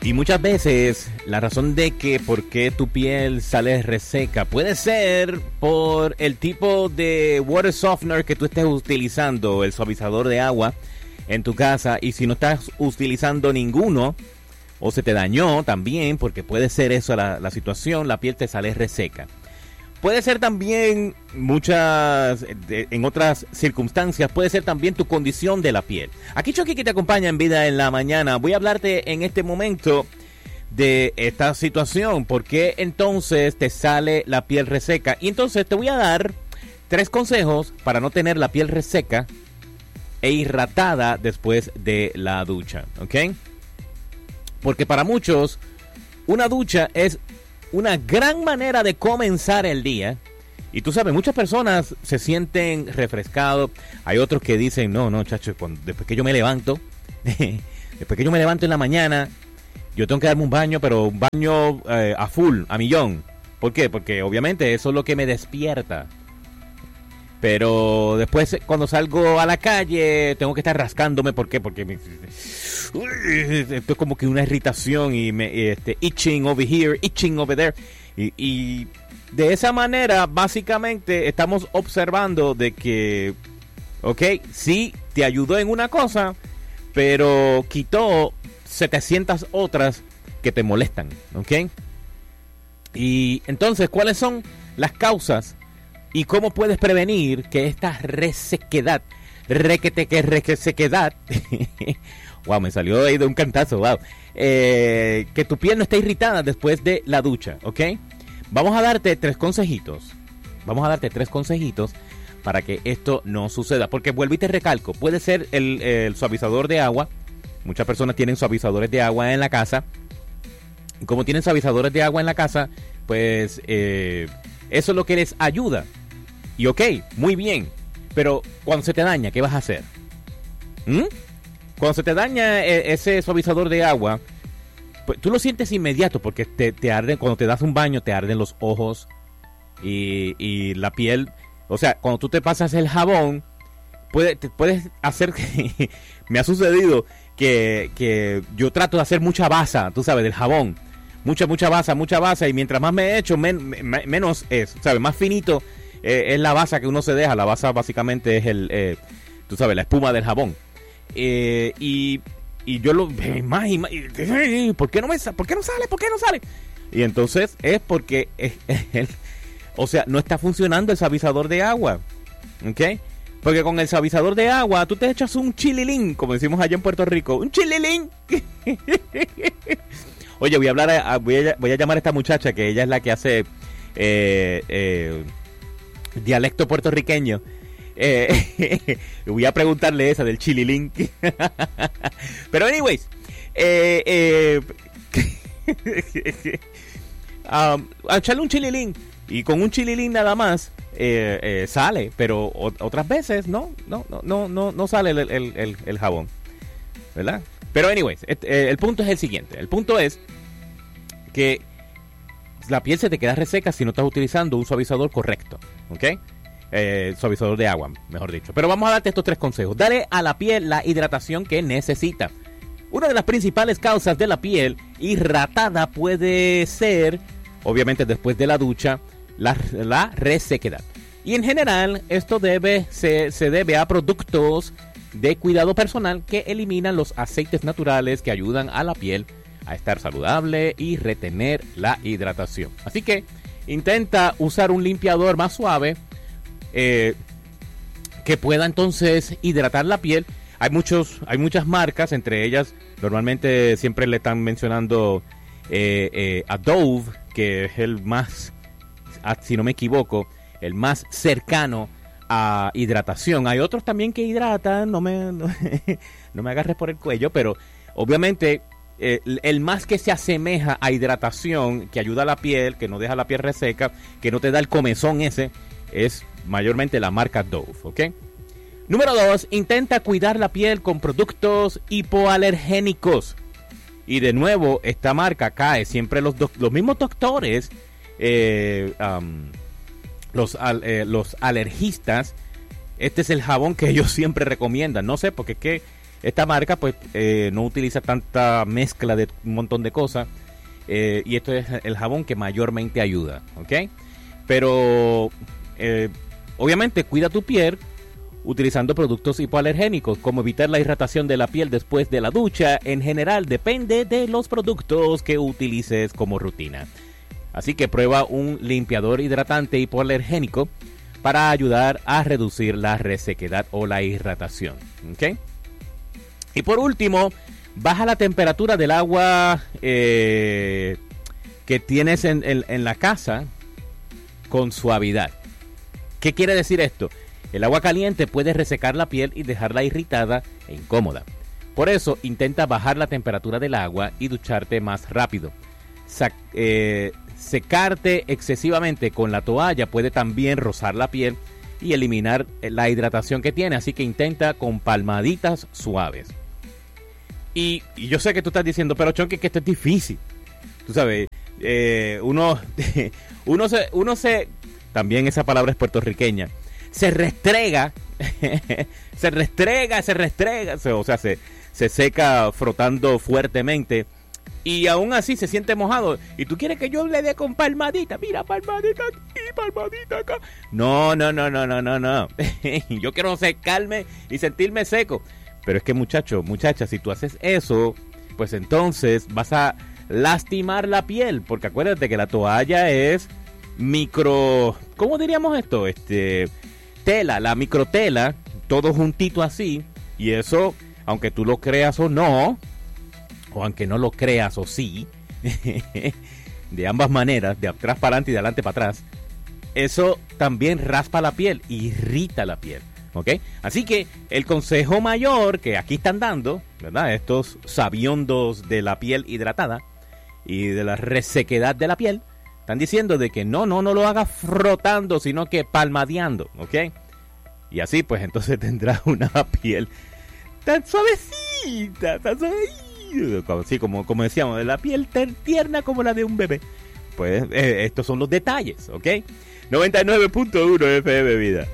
Y muchas veces la razón de que por qué tu piel sale reseca puede ser por el tipo de water softener que tú estés utilizando, el suavizador de agua en tu casa. Y si no estás utilizando ninguno o se te dañó también, porque puede ser eso la situación, la piel te sale reseca. Puede ser también en otras circunstancias, puede ser también tu condición de la piel. Aquí Chucky que te acompaña en Vida en la Mañana. Voy a hablarte en este momento de esta situación. ¿Por qué entonces te sale la piel reseca? Y entonces te voy a dar 3 consejos para no tener la piel reseca e hidratada después de la ducha, ¿ok? Porque para muchos, una ducha es una gran manera de comenzar el día. Y tú sabes, muchas personas se sienten refrescados. Hay otros que dicen, no, chacho, después que yo me levanto, después que yo me levanto en la mañana, yo tengo que darme un baño, pero un baño a full, a millón. ¿Por qué? Porque obviamente eso es lo que me despierta. Pero después, cuando salgo a la calle, tengo que estar rascándome. ¿Por qué? Porque esto es como que una irritación y itching over here, itching over there. Y de esa manera, básicamente, estamos observando de que, ok, sí, te ayudó en una cosa, pero quitó 700 otras que te molestan, ¿ok? Y entonces, ¿cuáles son las causas? ¿Y cómo puedes prevenir que esta resequedad, resequedad, wow, me salió ahí de un cantazo, wow, que tu piel no esté irritada después de la ducha, ¿ok? Vamos a darte 3 consejitos, para que esto no suceda, porque vuelvo y te recalco, puede ser el suavizador de agua. Muchas personas tienen suavizadores de agua en la casa, y como tienen suavizadores de agua en la casa, pues eso es lo que les ayuda. Y ok, muy bien, pero cuando se te daña, ¿qué vas a hacer? Cuando se te daña ese suavizador de agua, pues tú lo sientes inmediato, porque te arden, cuando te das un baño, te arden los ojos y la piel. O sea, cuando tú te pasas el jabón, puedes hacer que me ha sucedido que yo trato de hacer mucha basa, tú sabes, del jabón. Mucha basa, y mientras más me echo, menos es, ¿sabes? Más finito es la basa que uno se deja. La basa básicamente es tú sabes, la espuma del jabón. Y yo lo más y más, ¿por qué no sale? Y entonces es porque o sea, no está funcionando el suavizador de agua, ¿ok? Porque con el suavizador de agua tú te echas un chililín, como decimos allá en Puerto Rico, un chililín. Oye, voy a llamar a esta muchacha, que ella es la que hace dialecto puertorriqueño. Voy a preguntarle esa del chililín. Pero anyways, echarle un chililín, y con un chililín nada más sale, pero otras veces no sale el jabón, ¿verdad? Pero anyways, el punto es el siguiente. El punto es que la piel se te queda reseca si no estás utilizando un suavizador correcto, ¿ok? Suavizador de agua, mejor dicho. Pero vamos a darte estos 3 consejos. Dale a la piel la hidratación que necesita. Una de las principales causas de la piel irritada puede ser, obviamente después de la ducha, la resequedad. Y en general, esto se debe a productos de cuidado personal que eliminan los aceites naturales que ayudan a la piel a estar saludable y retener la hidratación. Así que intenta usar un limpiador más suave que pueda entonces hidratar la piel. Hay muchas marcas, entre ellas normalmente siempre le están mencionando a Dove, que es el más, si no me equivoco, el más cercano a hidratación. Hay otros también que hidratan, no me agarres por el cuello, pero obviamente el más que se asemeja a hidratación, que ayuda a la piel, que no deja la piel reseca, que no te da el comezón ese, es mayormente la marca Dove, ¿ok? Número 2, intenta cuidar la piel con productos hipoalergénicos. Y de nuevo, esta marca cae siempre los mismos doctores, los alergistas. Este es el jabón que ellos siempre recomiendan. No sé, porque es que esta marca pues no utiliza tanta mezcla de un montón de cosas, y esto es el jabón que mayormente ayuda, ¿ok? Pero obviamente cuida tu piel utilizando productos hipoalergénicos, como evitar la irritación de la piel después de la ducha. En general depende de los productos que utilices como rutina. Así que prueba un limpiador hidratante hipoalergénico para ayudar a reducir la resequedad o la irritación, ¿ok? Y por último, baja la temperatura del agua que tienes en la casa con suavidad. ¿Qué quiere decir esto? El agua caliente puede resecar la piel y dejarla irritada e incómoda. Por eso, intenta bajar la temperatura del agua y ducharte más rápido. Secarte excesivamente con la toalla puede también rozar la piel y eliminar la hidratación que tiene. Así que intenta con palmaditas suaves. Y yo sé que tú estás diciendo, pero Chonky, que esto es difícil. Tú sabes, uno se... También esa palabra es puertorriqueña. Se restrega, o sea, se seca frotando fuertemente y aún así se siente mojado. Y tú quieres que yo le dé con palmadita, mira, palmadita aquí, palmadita acá. No. Yo quiero secarme y sentirme seco. Pero es que muchacha, si tú haces eso, pues entonces vas a lastimar la piel, porque acuérdate que la toalla es ¿cómo diríamos esto? Tela, la microtela, todo juntito así, y eso, aunque tú lo creas o no, o aunque no lo creas o sí, de ambas maneras, de atrás para adelante y de adelante para atrás, eso también raspa la piel, irrita la piel, ¿ok? Así que el consejo mayor que aquí están dando, ¿verdad? Estos sabiondos de la piel hidratada y de la resequedad de la piel, están diciendo de que no lo hagas frotando, sino que palmadeando, ¿ok? Y así, pues, entonces tendrás una piel tan suavecita, así como decíamos, la piel tan tierna como la de un bebé. Pues, estos son los detalles, ¿ok? 99.1 FM Vida.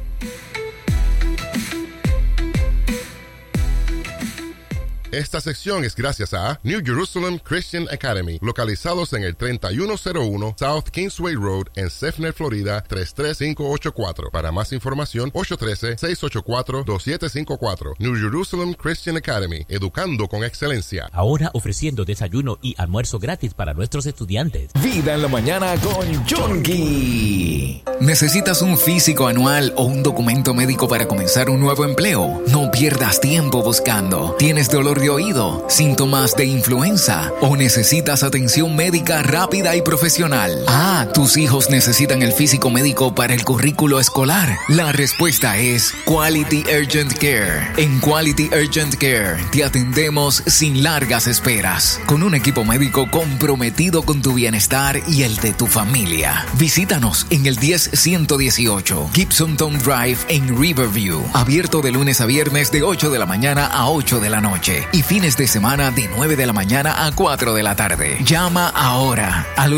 Esta sección es gracias a New Jerusalem Christian Academy, localizados en el 3101 South Kingsway Road en Sefner, Florida 33584. Para más información, 813-684-2754. New Jerusalem Christian Academy, educando con excelencia. Ahora ofreciendo desayuno y almuerzo gratis para nuestros estudiantes. Vida en la mañana con Chonky. ¿Necesitas un físico anual o un documento médico para comenzar un nuevo empleo? No pierdas tiempo buscando. ¿Tienes dolor de oído, síntomas de influenza o necesitas atención médica rápida y profesional? ¿Tus hijos necesitan el físico médico para el currículo escolar? La respuesta es Quality Urgent Care. En Quality Urgent Care te atendemos sin largas esperas, con un equipo médico comprometido con tu bienestar y el de tu familia. Visítanos en el 10118 Gibson Town Drive en Riverview, abierto de lunes a viernes de 8 de la mañana a 8 de la noche y fines de semana de 9 de la mañana a 4 de la tarde. Llama ahora al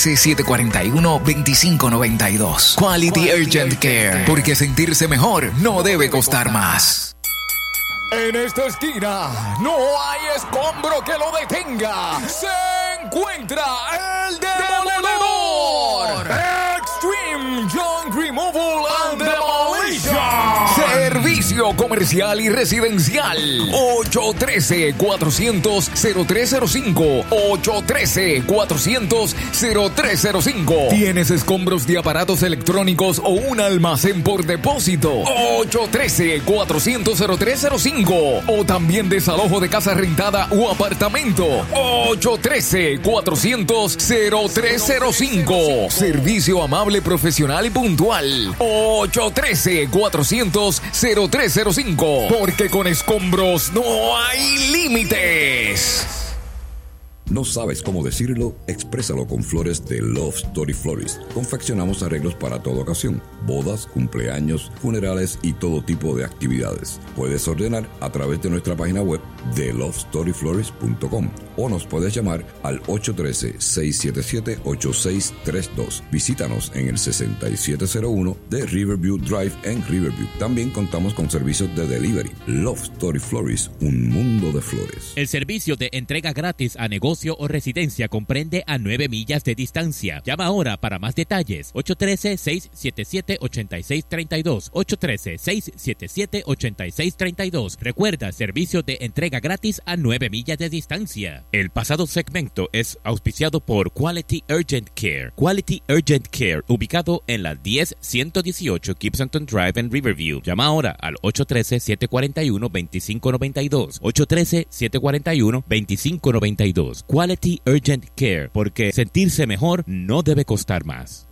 813-741-2592. Quality Urgent Care, porque sentirse mejor no debe costar más. En esta esquina no hay escombro que lo detenga. Se encuentra el Demoledor. Extreme Junk Removal and Demolition. Servicio comercial y residencial. 813-400-0305. 813-400-0305. ¿Tienes escombros de aparatos electrónicos o un almacén por depósito? 813-400-0305. O también desalojo de casa rentada o apartamento. 813-400-0305. Servicio amable, profesional y puntual. 813-400-0305. Porque con escombros no hay límites. ¿No sabes cómo decirlo? Exprésalo con flores de Love Story Florist. Confeccionamos arreglos para toda ocasión, bodas, cumpleaños, funerales y todo tipo de actividades. Puedes ordenar a través de nuestra página web de lovestoryflorist.com o nos puedes llamar al 813-677-8632. Visítanos en el 6701 de Riverview Drive en Riverview. También contamos con servicios de delivery. Love Story Florist, un mundo de flores. El servicio de entrega gratis a negocio o residencia comprende a 9 millas de distancia. Llama ahora para más detalles. 813-677-8632. 813-677-8632. Recuerda, servicio de entrega gratis a 9 millas de distancia. El pasado segmento es auspiciado por Quality Urgent Care. Quality Urgent Care, ubicado en la 10118 Gibsonton Drive en Riverview. Llama ahora al 813-741-2592. 813-741-2592. Quality Urgent Care, porque sentirse mejor no debe costar más.